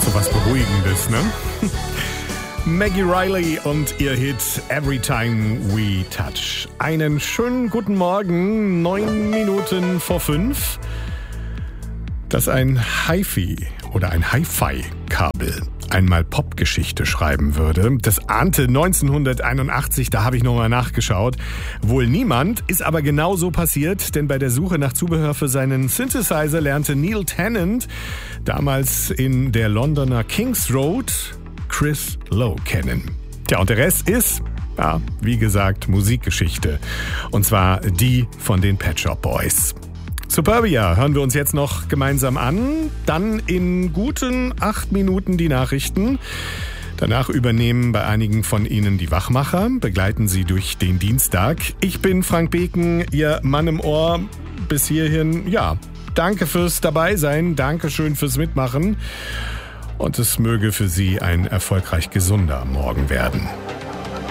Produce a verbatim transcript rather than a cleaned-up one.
So was Beruhigendes, ne? Maggie Riley und ihr Hit Every Time We Touch. Einen schönen guten Morgen, neun Minuten vor fünf. Dass ein Hi-Fi oder ein Hi-Fi-Kabel einmal Popgeschichte schreiben würde, das ahnte neunzehnhunderteinundachtzig, da habe ich nochmal nachgeschaut. Wohl niemand, ist aber genau so passiert, denn bei der Suche nach Zubehör für seinen Synthesizer lernte Neil Tennant damals in der Londoner Kings Road Chris Lowe kennen. Tja, und der Rest ist, ja, wie gesagt, Musikgeschichte. Und zwar die von den Pet Shop Boys. Superbia hören wir uns jetzt noch gemeinsam an. Dann in guten acht Minuten die Nachrichten. Danach übernehmen bei einigen von Ihnen die Wachmacher, begleiten Sie durch den Dienstag. Ich bin Frank Beken, Ihr Mann im Ohr. Bis hierhin, ja, danke fürs Dabeisein, danke schön fürs Mitmachen. Und es möge für Sie ein erfolgreich gesunder Morgen werden.